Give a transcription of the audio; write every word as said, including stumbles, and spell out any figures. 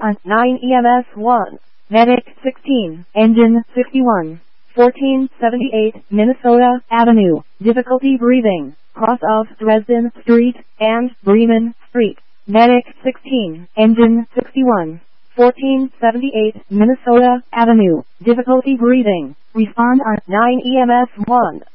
on nine E M S one. Medic sixteen, engine sixty-one. fourteen seventy-eight Minnesota Avenue. Difficulty breathing. Cross of Dresden Street and Bremen Street. Medic sixteen, engine sixty-one. fourteen seventy-eight Minnesota Avenue. Difficulty breathing. Respond on nine E M S one.